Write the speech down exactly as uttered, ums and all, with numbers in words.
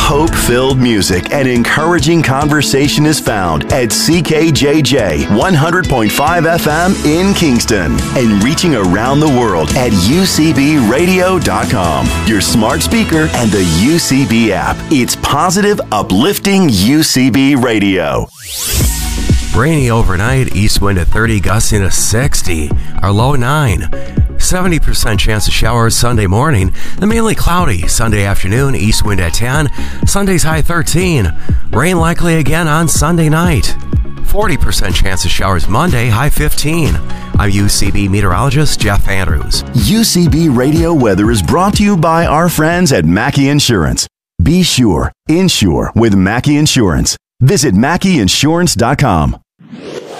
Hope-filled music and encouraging conversation is found at C K J J one hundred point five F M in Kingston and reaching around the world at U C B radio dot com, your smart speaker, and the U C B app. It's positive, uplifting U C B radio. Rainy overnight, east wind at thirty, gusting to sixty. Our low nine. seventy percent chance of showers Sunday morning, then mainly cloudy Sunday afternoon, east wind at ten, Sunday's high thirteen. Rain likely again on Sunday night. forty percent chance of showers Monday, high fifteen. I'm U C B meteorologist Jeff Andrews. U C B Radio Weather is brought to you by our friends at Mackey Insurance. Be sure, insure with Mackey Insurance. Visit Mackey Insurance dot com.